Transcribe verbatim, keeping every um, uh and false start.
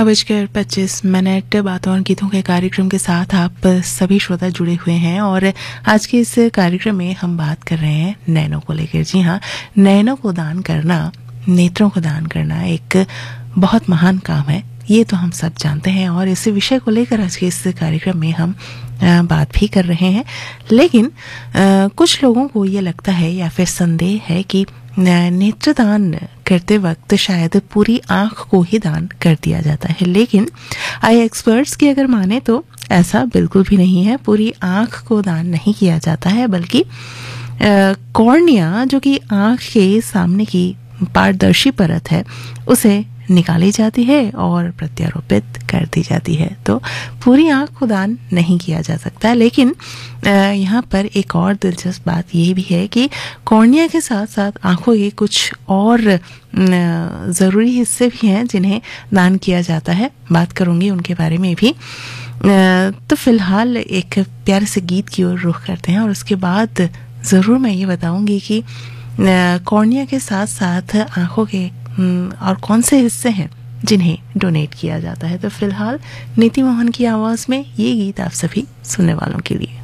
नौ बजकर पच्चीस मिनट बातों और गीतों के कार्यक्रम के साथ आप सभी श्रोता जुड़े हुए हैं और आज के इस कार्यक्रम में हम बात कर रहे हैं नैनों को लेकर। जी हाँ, नैनों को दान करना, नेत्रों को दान करना एक बहुत महान काम है, ये तो हम सब जानते हैं और इस विषय को लेकर आज के इस कार्यक्रम में हम बात भी कर रहे हैं। लेकिन आ, कुछ लोगों को ये लगता है या फिर संदेह है कि नेत्रदान करते वक्त शायद पूरी आंख को ही दान कर दिया जाता है, लेकिन आई एक्सपर्ट्स की अगर माने तो ऐसा बिल्कुल भी नहीं है। पूरी आंख को दान नहीं किया जाता है, बल्कि कॉर्निया जो कि आंख के सामने की पारदर्शी परत है उसे निकाली जाती है और प्रत्यारोपित कर दी जाती है। तो पूरी आंख को दान नहीं किया जा सकता। लेकिन यहाँ पर एक और दिलचस्प बात ये भी है कि कॉर्निया के साथ साथ आंखों के कुछ और ज़रूरी हिस्से भी हैं जिन्हें दान किया जाता है। बात करूँगी उनके बारे में भी। तो फिलहाल एक प्यारे से गीत की ओर रुख करते हैं और उसके बाद ज़रूर मैं ये बताऊँगी कि कॉर्निया के साथ साथ आंखों के और कौन से हिस्से हैं जिन्हें डोनेट किया जाता है। तो फिलहाल नीति मोहन की आवाज़ में ये गीत आप सभी सुनने वालों के लिए।